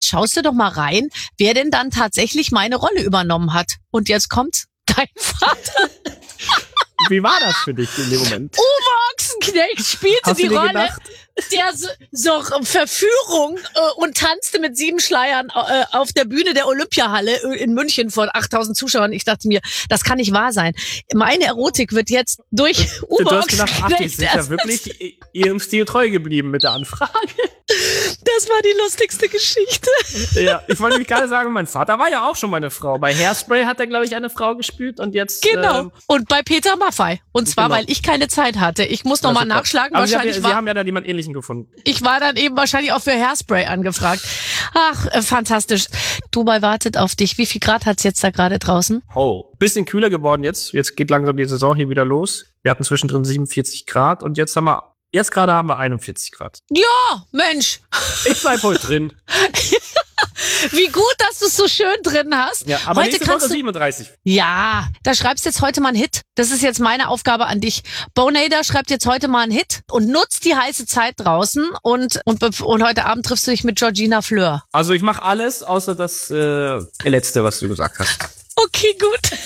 jetzt schaust du doch mal rein, wer denn dann tatsächlich meine Rolle übernommen hat. Und jetzt kommt's, dein Vater. Wie war das für dich in dem Moment? Uwe Ochsenknecht spielte Hast die du dir Rolle gedacht? der so Verführung und tanzte mit 7 Schleiern auf der Bühne der Olympiahalle in München vor 8000 Zuschauern. Ich dachte mir, das kann nicht wahr sein. Meine Erotik wird jetzt durch Uwe Du hast gedacht, ach, die ist ja Ochsenknecht. wirklich ihrem Stil treu geblieben mit der Anfrage. Das war die lustigste Geschichte. Ja, ich wollte nämlich gerade sagen, mein Vater war ja auch schon mal eine Frau. Bei Hairspray hat er, glaube ich, eine Frau gespielt und jetzt... Genau. Und bei Peter Maffay. Und zwar, Genau. weil ich keine Zeit hatte. Ich muss noch mal nachschlagen. Aber Wahrscheinlich Sie haben ja dann jemand Ähnlichen gefunden. Ich war dann eben wahrscheinlich auch für Hairspray angefragt. Ach, fantastisch. Dubai wartet auf dich. Wie viel Grad hat's jetzt da gerade draußen? Oh, bisschen kühler geworden jetzt. Jetzt geht langsam die Saison hier wieder los. Wir hatten zwischendrin 47 Grad und jetzt gerade haben wir 41 Grad. Ja, Mensch. Ich bleib heute drin. Wie gut, dass du es so schön drin hast. Ja, aber heute nächste kannst Woche du 37. Ja, da schreibst jetzt heute mal einen Hit. Das ist jetzt meine Aufgabe an dich. Bonader schreibt jetzt heute mal einen Hit und nutzt die heiße Zeit draußen und heute Abend triffst du dich mit Georgina Fleur. Also ich mache alles, außer das Letzte, was du gesagt hast. Okay, gut.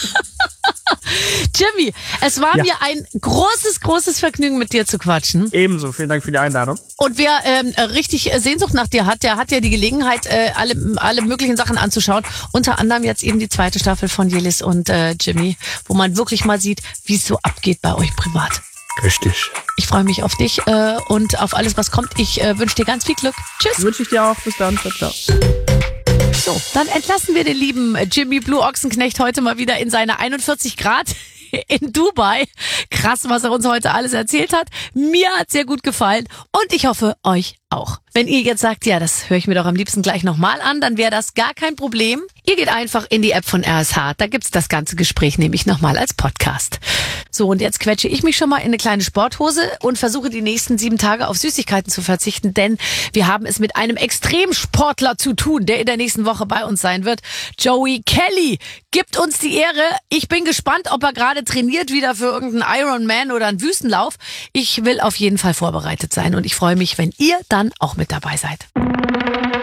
Jimmy, es war mir ein großes Vergnügen, mit dir zu quatschen. Ebenso, vielen Dank für die Einladung. Und wer richtig Sehnsucht nach dir hat, der hat ja die Gelegenheit, alle möglichen Sachen anzuschauen. Unter anderem jetzt eben die 2. Staffel von Yildiz und Jimmy, wo man wirklich mal sieht, wie es so abgeht bei euch privat. Richtig. Ich freue mich auf dich und auf alles, was kommt. Ich wünsche dir ganz viel Glück. Tschüss. Wünsche ich dir auch. Bis dann. Ciao, ciao. So, dann entlassen wir den lieben Jimmy Blue Ochsenknecht heute mal wieder in seine 41 Grad in Dubai. Krass, was er uns heute alles erzählt hat. Mir hat sehr gut gefallen und ich hoffe, euch auch. Wenn ihr jetzt sagt, ja, das höre ich mir doch am liebsten gleich nochmal an, dann wäre das gar kein Problem. Ihr geht einfach in die App von RSH. Da gibt's das ganze Gespräch nämlich nochmal als Podcast. So, und jetzt quetsche ich mich schon mal in eine kleine Sporthose und versuche die nächsten 7 Tage auf Süßigkeiten zu verzichten, denn wir haben es mit einem Extremsportler zu tun, der in der nächsten Woche bei uns sein wird. Joey Kelly gibt uns die Ehre. Ich bin gespannt, ob er gerade trainiert wieder für irgendeinen Ironman oder einen Wüstenlauf. Ich will auf jeden Fall vorbereitet sein und ich freue mich, wenn ihr dann auch mit dabei seid.